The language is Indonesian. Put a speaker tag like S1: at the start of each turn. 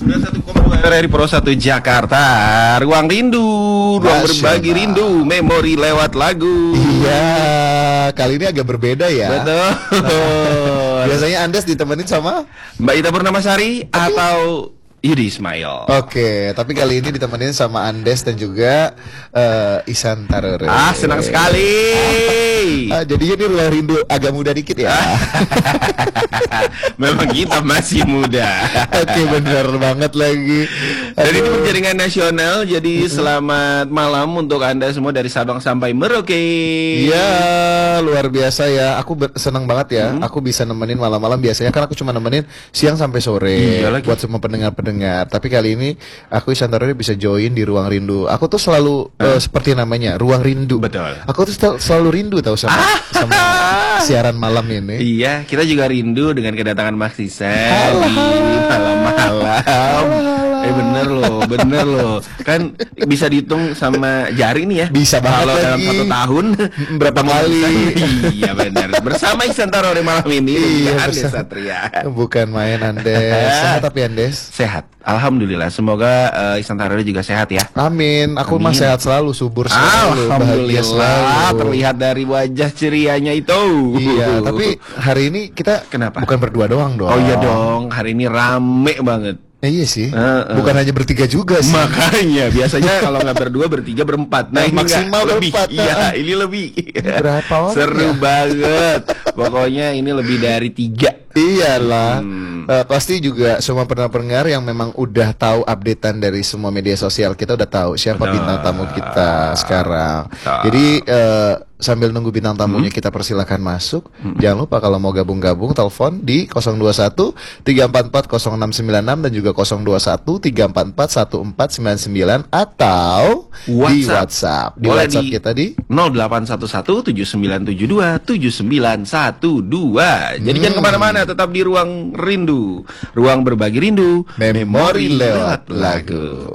S1: 91,2 RRI Pro 1 Jakarta. Ruang rindu, ruang berbagi rindu, memori lewat lagu.
S2: Iya, kali ini agak berbeda ya.
S1: Betul.
S2: Biasanya Andes ditemenin sama
S1: Mbak Ita Purnamasari atau Yudi Ismail.
S2: Oke, tapi kali ini ditemenin sama Andes dan juga Ihsan Tarore.
S1: Senang sekali.
S2: Jadinya ini ruang rindu agak muda dikit ya.
S1: Memang kita masih muda.
S2: Oke, benar banget lagi.
S1: Dan ini penjaringan nasional. Jadi selamat malam untuk Anda semua dari Sabang sampai Merauke.
S2: Iya, luar biasa ya. Aku senang banget ya. Aku bisa nemenin malam-malam. Biasanya kan aku cuma nemenin siang sampai sore.
S1: Iya lagi.
S2: Buat semua pendengar-pendengar. Tapi kali ini aku Ihsan Tarore bisa join di ruang rindu. Aku tuh selalu seperti namanya, ruang rindu.
S1: Betul.
S2: Aku tuh selalu rindu tahu sama siaran malam ini.
S1: Iya, kita juga rindu dengan kedatangan Mas Ihsan di malam-malam. Bener loh. Kan bisa dihitung sama jari nih ya.
S2: Bisa banget
S1: kalau
S2: lagi.
S1: Dalam 1 tahun
S2: berapa kali?
S1: Iya benar. Bersama Ihsan Tarore malam ini.
S2: Iya,
S1: Andes Satria.
S2: Bukan main Andes. Sehat tapi Andes.
S1: Sehat. Alhamdulillah. Semoga Ihsan Tarore juga sehat ya.
S2: Amin. Aku mah sehat selalu, subur selalu, bahagia selalu.
S1: Terlihat dari wajah cerianya itu.
S2: Iya, tapi hari ini kita
S1: Kenapa?
S2: bukan berdua doang dong.
S1: Oh iya dong, hari ini rame banget.
S2: Iya sih. Bukan hanya bertiga juga sih.
S1: Makanya biasanya kalau nggak berdua, bertiga, berempat. Nah, ini
S2: maksimal
S1: lebih.
S2: berempat.
S1: Iya, ini lebih.
S2: Berapa orang?
S1: Seru banget. Pokoknya ini lebih dari 3.
S2: Iyalah. Pasti juga semua pendengar yang memang udah tahu updatean dari semua media sosial kita udah tahu siapa bintang tamu kita sekarang. Jadi sambil nunggu bintang tamunya kita persilakan masuk. Jangan lupa kalau mau gabung-gabung telepon di 021 344 0696 dan juga 021 344 1499 atau di WhatsApp. Di
S1: boleh
S2: WhatsApp
S1: di
S2: kita di
S1: 0811 7972 7912. Jadi jangan kemana-mana, tetap di ruang rindu, ruang berbagi rindu,
S2: Memori lewat lagu.